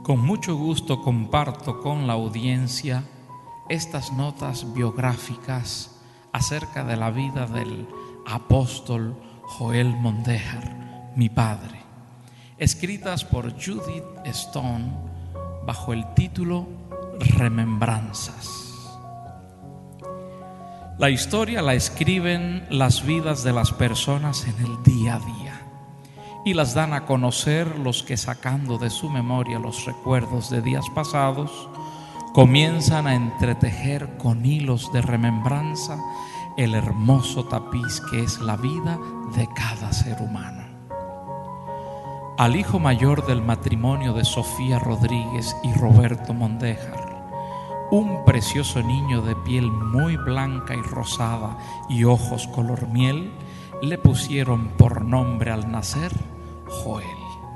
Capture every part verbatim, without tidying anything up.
Con mucho gusto comparto con la audiencia estas notas biográficas acerca de la vida del apóstol Joel Mondejar, mi padre, escritas por Judith Stone bajo el título Remembranzas. La historia la escriben las vidas de las personas en el día a día y las dan a conocer los que, sacando de su memoria los recuerdos de días pasados, comienzan a entretejer con hilos de remembranza el hermoso tapiz que es la vida de cada ser humano. Al hijo mayor del matrimonio de Sofía Rodríguez y Roberto Mondejar, un precioso niño de piel muy blanca y rosada y ojos color miel, le pusieron por nombre al nacer Joel.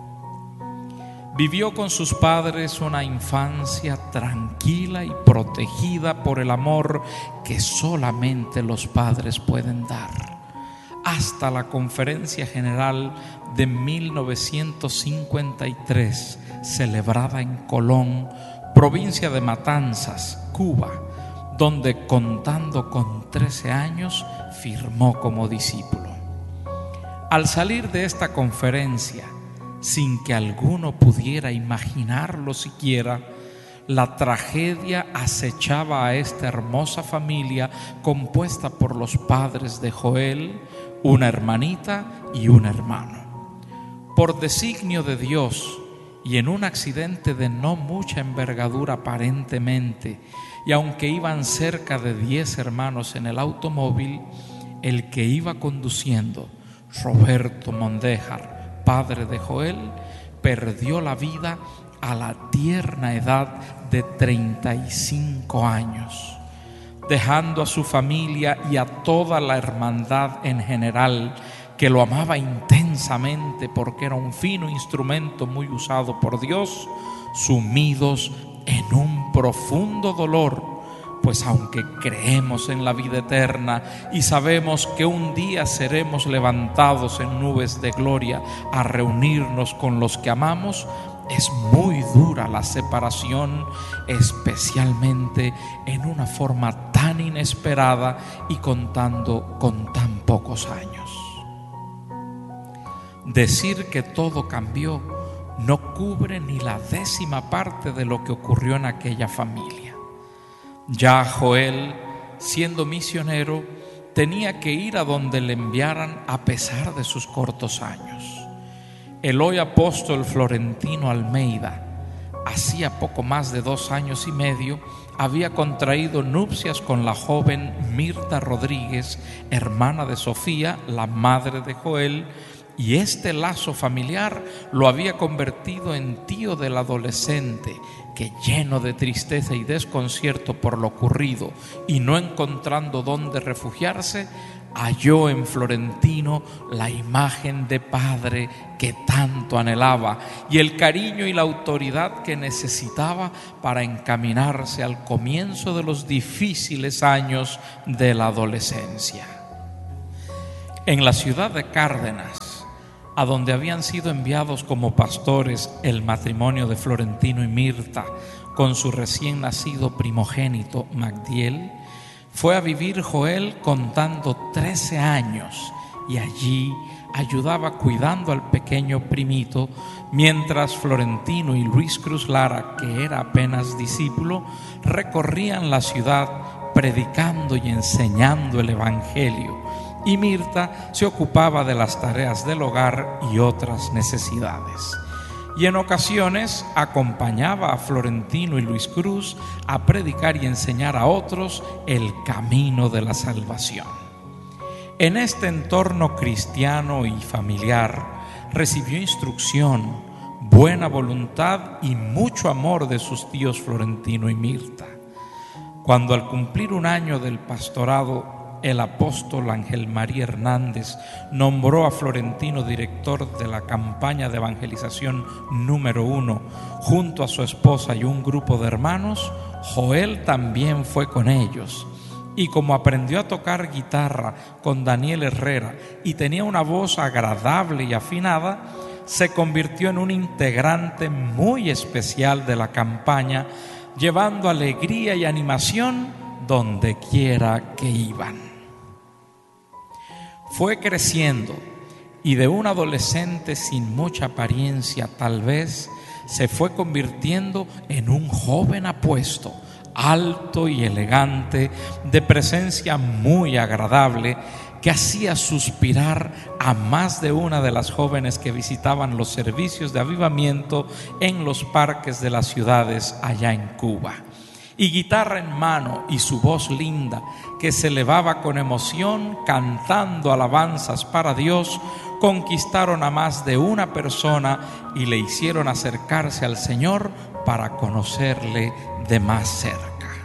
Vivió con sus padres una infancia tranquila y protegida por el amor que solamente los padres pueden dar, hasta la Conferencia General de mil novecientos cincuenta y tres, celebrada en Colón, provincia de Matanzas, Cuba, donde, contando con trece años, firmó como discípulo. Al salir de esta conferencia, sin que alguno pudiera imaginarlo siquiera, la tragedia acechaba a esta hermosa familia compuesta por los padres de Joel, una hermanita y un hermano. Por designio de Dios y en un accidente de no mucha envergadura aparentemente, y aunque iban cerca de diez hermanos en el automóvil, el que iba conduciendo, Roberto Mondejar, padre de Joel, perdió la vida a la tierna edad de treinta y cinco años, dejando a su familia y a toda la hermandad en general, que lo amaba intensamente porque era un fino instrumento muy usado por Dios, sumidos en un profundo dolor. Pues aunque creemos en la vida eterna y sabemos que un día seremos levantados en nubes de gloria a reunirnos con los que amamos, es muy dura la separación, especialmente en una forma tan inesperada y contando con tan pocos años. Decir que todo cambió no cubre ni la décima parte de lo que ocurrió en aquella familia. Ya Joel, siendo misionero, tenía que ir a donde le enviaran a pesar de sus cortos años. El hoy apóstol Florentino Almeida, hacía poco más de dos años y medio, había contraído nupcias con la joven Mirta Rodríguez, hermana de Sofía, la madre de Joel, y este lazo familiar lo había convertido en tío del adolescente que, lleno de tristeza y desconcierto por lo ocurrido y no encontrando dónde refugiarse, halló en Florentino la imagen de padre que tanto anhelaba y el cariño y la autoridad que necesitaba para encaminarse al comienzo de los difíciles años de la adolescencia. En la ciudad de Cárdenas, a donde habían sido enviados como pastores el matrimonio de Florentino y Mirta con su recién nacido primogénito Magdiel, fue a vivir Joel contando trece años y allí ayudaba cuidando al pequeño primito, mientras Florentino y Luis Cruz Lara, que era apenas discípulo, recorrían la ciudad predicando y enseñando el evangelio, y Mirta se ocupaba de las tareas del hogar y otras necesidades. Y en ocasiones acompañaba a Florentino y Luis Cruz a predicar y enseñar a otros el camino de la salvación. En este entorno cristiano y familiar recibió instrucción, buena voluntad y mucho amor de sus tíos Florentino y Mirta. Cuando, al cumplir un año del pastorado, el apóstol Ángel María Hernández nombró a Florentino director de la campaña de evangelización número uno, junto a su esposa y un grupo de hermanos, Joel también fue con ellos. Y como aprendió a tocar guitarra con Daniel Herrera y tenía una voz agradable y afinada, se convirtió en un integrante muy especial de la campaña, llevando alegría y animación donde quiera que iban. Fue creciendo y de un adolescente sin mucha apariencia tal vez, se fue convirtiendo en un joven apuesto, alto y elegante, de presencia muy agradable, que hacía suspirar a más de una de las jóvenes que visitaban los servicios de avivamiento en los parques de las ciudades allá en Cuba. Y guitarra en mano y su voz linda, que se elevaba con emoción cantando alabanzas para Dios, conquistaron a más de una persona y le hicieron acercarse al Señor para conocerle de más cerca.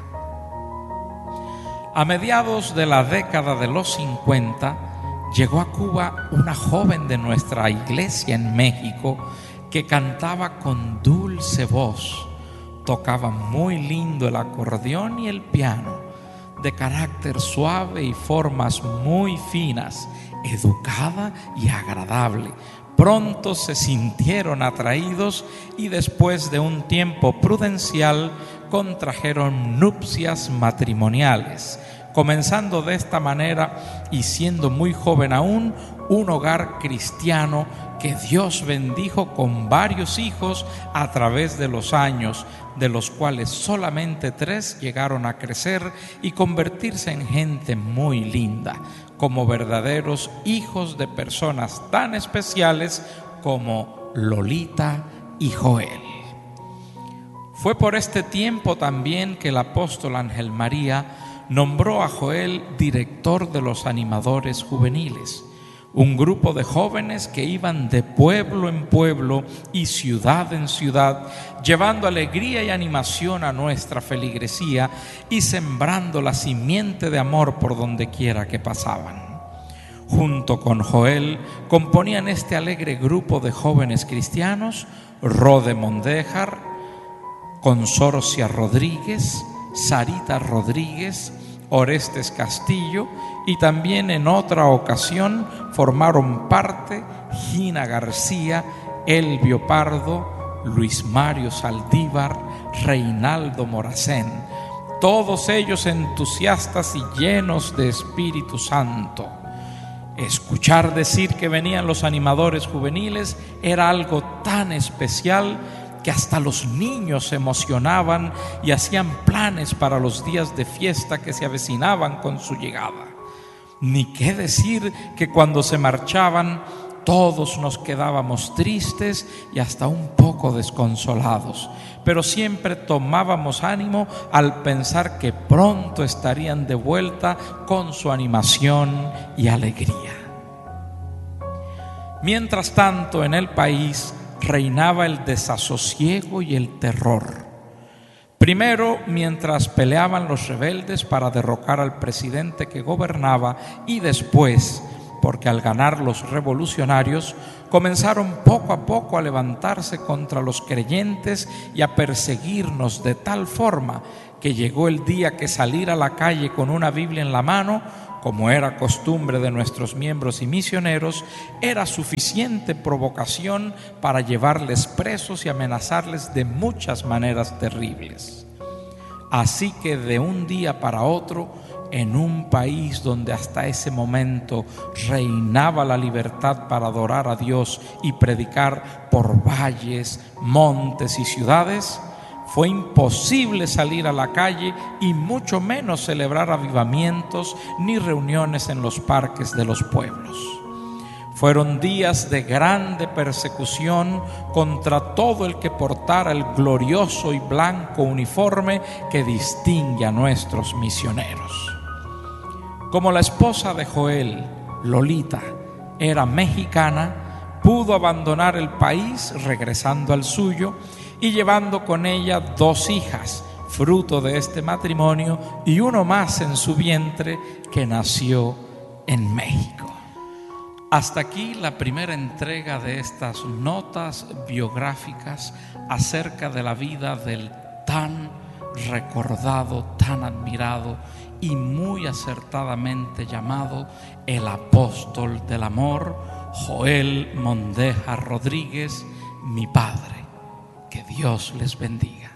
A mediados de la década de los cincuenta, llegó a Cuba una joven de nuestra iglesia en México que cantaba con dulce voz, tocaba muy lindo el acordeón y el piano, de carácter suave y formas muy finas, educada y agradable. Pronto se sintieron atraídos y después de un tiempo prudencial contrajeron nupcias matrimoniales, comenzando de esta manera y siendo muy joven aún, un hogar cristiano que Dios bendijo con varios hijos a través de los años, de los cuales solamente tres llegaron a crecer y convertirse en gente muy linda, como verdaderos hijos de personas tan especiales como Lolita y Joel. Fue por este tiempo también que el apóstol Ángel María nombró a Joel director de los animadores juveniles, un grupo de jóvenes que iban de pueblo en pueblo y ciudad en ciudad, llevando alegría y animación a nuestra feligresía y sembrando la simiente de amor por donde quiera que pasaban. Junto con Joel componían este alegre grupo de jóvenes cristianos Rode Mondéjar, Consorcia Rodríguez, Sarita Rodríguez, Orestes Castillo, y también en otra ocasión formaron parte Gina García, Elvio Pardo, Luis Mario Saldívar, Reinaldo Moracén, todos ellos entusiastas y llenos de Espíritu Santo. Escuchar decir que venían los animadores juveniles era algo tan especial que hasta los niños se emocionaban y hacían planes para los días de fiesta que se avecinaban con su llegada. Ni qué decir que cuando se marchaban todos nos quedábamos tristes y hasta un poco desconsolados, pero siempre tomábamos ánimo al pensar que pronto estarían de vuelta con su animación y alegría. Mientras tanto, en el país reinaba el desasosiego y el terror. Primero, mientras peleaban los rebeldes para derrocar al presidente que gobernaba, y después, porque al ganar los revolucionarios, comenzaron poco a poco a levantarse contra los creyentes y a perseguirnos de tal forma que llegó el día que salir a la calle con una Biblia en la mano, como era costumbre de nuestros miembros y misioneros, era suficiente provocación para llevarles presos y amenazarles de muchas maneras terribles. Así que de un día para otro, en un país donde hasta ese momento reinaba la libertad para adorar a Dios y predicar por valles, montes y ciudades, fue imposible salir a la calle y mucho menos celebrar avivamientos ni reuniones en los parques de los pueblos. Fueron días de grande persecución contra todo el que portara el glorioso y blanco uniforme que distingue a nuestros misioneros. Como la esposa de Joel, Lolita, era mexicana, pudo abandonar el país regresando al suyo y llevando con ella dos hijas, fruto de este matrimonio, y uno más en su vientre que nació en México. Hasta aquí la primera entrega de estas notas biográficas acerca de la vida del tan recordado, tan admirado y muy acertadamente llamado el apóstol del amor, Joel Mondeja Rodríguez, mi padre. Que Dios les bendiga.